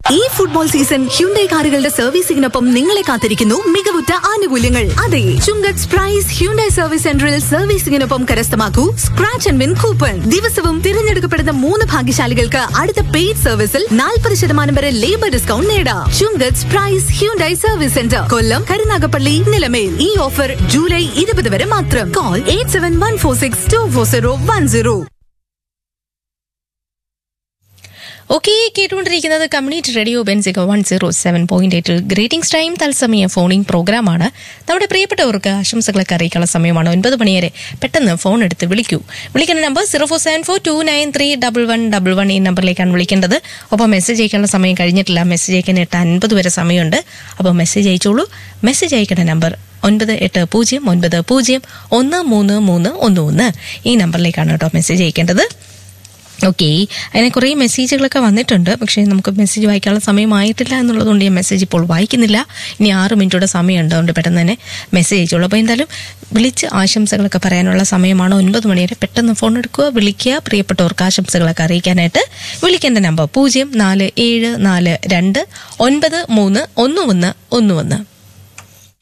ഈ football season Hyundai കാറുകളുടെ സർവീസിംഗിനൊപ്പം നിങ്ങളെ കാത്തിരിക്കുന്നു മികവുറ്റ ആനുകൂല്യങ്ങൾ. അതെ, ചുങ്കത്ത് പ്രൈസ് ഹ്യുണ്ടൈ സർവീസ് സെന്ററിൽ സർവീസിംഗിനൊപ്പം കരസ്ഥമാക്കൂ സ്ക്രാച്ച് ആൻഡ് വിൻ കൂപ്പൺ. ദിവസവും തിരഞ്ഞെടുക്കപ്പെടുന്ന 3 ഭാഗ്യശാലികൾക്ക് അടുത്ത പെയ്ഡ് സർവീസിൽ 40% വരെ ലേബർ ഡിസ്കൗണ്ട് നേടാം. ചുങ്കത്ത് പ്രൈസ് ഹ്യുണ്ടൈ സർവീസ് സെന്റർ, കൊല്ലം, കരുനാഗപ്പള്ളി, നിലമേൽ. ഈ ഓഫർ ജൂലൈ 20 വരെ മാത്രം. കോൾ 8714624010. ഓക്കെ, കേട്ടുകൊണ്ടിരിക്കുന്നത് കമ്മ്യൂണിറ്റി റേഡിയോ ബെൻസിക 107.8 ഗ്രീറ്റിംഗ്സ് ടൈം തത്സമയ ഫോണിംഗ് പ്രോഗ്രാമാണ്. നമ്മുടെ പ്രിയപ്പെട്ടവർക്ക് ആശംസകളൊക്കെ അറിയിക്കാനുള്ള സമയമാണ്. 9 മണി വരെ പെട്ടെന്ന് ഫോൺ എടുത്ത് വിളിക്കൂ. വിളിക്കേണ്ട നമ്പർ 0474293111. ഈ നമ്പറിലേക്കാണ് വിളിക്കേണ്ടത്. ഒപ്പം മെസ്സേജ് അയക്കാനുള്ള സമയം കഴിഞ്ഞിട്ടില്ല. മെസ്സേജ് അയക്കാൻ 8:50 വരെ സമയമുണ്ട്. അപ്പോൾ മെസ്സേജ് അയച്ചോളൂ. മെസ്സേജ് അയക്കേണ്ട നമ്പർ 9809013311. ഈ നമ്പറിലേക്കാണ് കേട്ടോ മെസ്സേജ് അയക്കേണ്ടത്. ഓക്കെ, അതിനെ കുറേ മെസ്സേജുകളൊക്കെ വന്നിട്ടുണ്ട്. പക്ഷേ നമുക്ക് മെസ്സേജ് വായിക്കാനുള്ള സമയമായിട്ടില്ല എന്നുള്ളതുകൊണ്ട് ഞാൻ മെസ്സേജ് ഇപ്പോൾ വായിക്കുന്നില്ല. ഇനി 6 മിനിറ്റോടെ സമയമുണ്ട്. അതുകൊണ്ട് പെട്ടെന്ന് തന്നെ മെസ്സേജ് അയച്ചോളൂ. അപ്പോൾ എന്തായാലും വിളിച്ച് ആശംസകളൊക്കെ പറയാനുള്ള സമയമാണ്. 9 മണി വരെ പെട്ടെന്ന് ഫോൺ എടുക്കുക, വിളിക്കുക. പ്രിയപ്പെട്ടവർക്ക് ആശംസകളൊക്കെ അറിയിക്കാനായിട്ട് വിളിക്കേണ്ട നമ്പർ 0474293111.